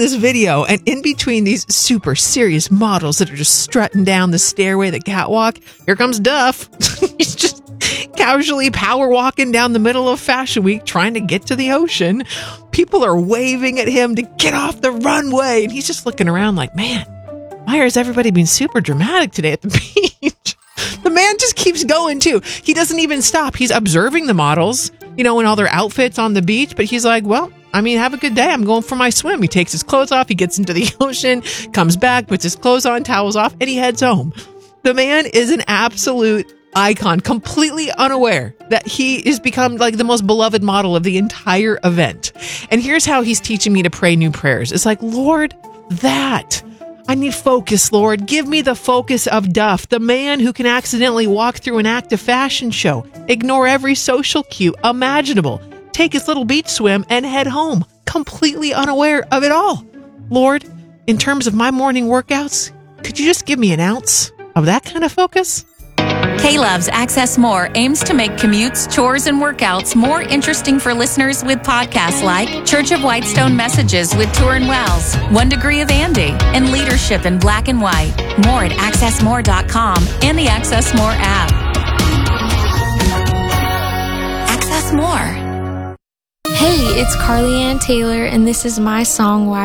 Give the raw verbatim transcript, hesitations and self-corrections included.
this video, and in between these super serious models that are just strutting down the stairway, the catwalk, here comes Duff. He's just casually power walking down the middle of Fashion Week, trying to get to the ocean. People are waving at him to get off the runway, and he's just looking around like, man, why has everybody been super dramatic today at the beach? The man just keeps going, too. He doesn't even stop. He's observing the models, you know, in all their outfits on the beach, but he's like, well, I mean, have a good day. I'm going for my swim. He takes his clothes off. He gets into the ocean, comes back, puts his clothes on, towels off, and he heads home. The man is an absolute icon, completely unaware that he has become like the most beloved model of the entire event. And here's how he's teaching me to pray new prayers. It's like, Lord, that. I need focus, Lord. Give me the focus of Duff, the man who can accidentally walk through an active fashion show, ignore every social cue imaginable, take his little beach swim, and head home, completely unaware of it all. Lord, in terms of my morning workouts, could you just give me an ounce of that kind of focus? K-Love's Access More aims to make commutes, chores, and workouts more interesting for listeners with podcasts like Church of Whitestone Messages with Turin Wells, One Degree of Andy, and Leadership in Black and White. More at access more dot com and the Access More app. Access More. Hey, it's Carly Ann Taylor, and this is my song, Why